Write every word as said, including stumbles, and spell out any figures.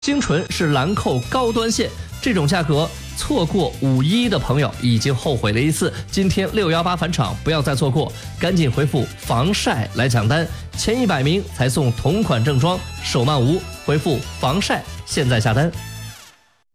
精纯是兰蔻高端线，这种价格错过五一的朋友已经后悔了一次。今天六一八返场，不要再错过，赶紧回复防晒来抢单，前一百名才送同款正装，手慢无，回复防晒现在下单。